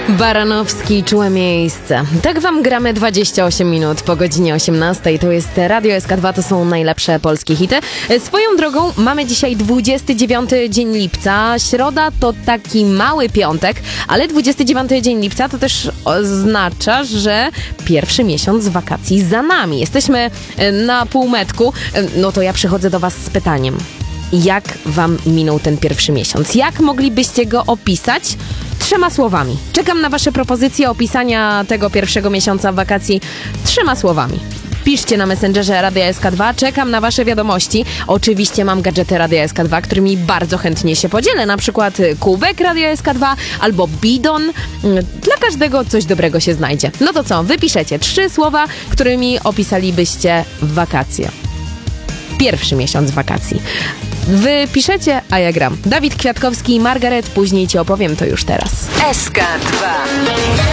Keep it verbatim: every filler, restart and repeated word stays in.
Baranowski, Czułe miejsce. Tak wam gramy dwadzieścia osiem minut po godzinie osiemnastej. To jest Radio S K dwa, to są najlepsze polskie hity. Swoją drogą mamy dzisiaj dwudziesty dziewiąty dzień lipca. Środa to taki mały piątek, ale dwudziesty dziewiąty dzień lipca to też oznacza, że pierwszy miesiąc wakacji za nami. Jesteśmy na półmetku. No to ja przychodzę do was z pytaniem. Jak wam minął ten pierwszy miesiąc? Jak moglibyście go opisać? Trzema słowami. Czekam na wasze propozycje opisania tego pierwszego miesiąca wakacji trzema słowami. Piszcie na Messengerze Radia S K dwa, czekam na wasze wiadomości. Oczywiście mam gadżety Radia S K dwa, którymi bardzo chętnie się podzielę. Na przykład kubek Radia S K dwa albo bidon. Dla każdego coś dobrego się znajdzie. No to co? Wypiszecie trzy słowa, którymi opisalibyście wakacje. Pierwszy miesiąc wakacji. Wy piszecie, a ja gram. Dawid Kwiatkowski i Margaret, później ci opowiem to już teraz. S K dwa.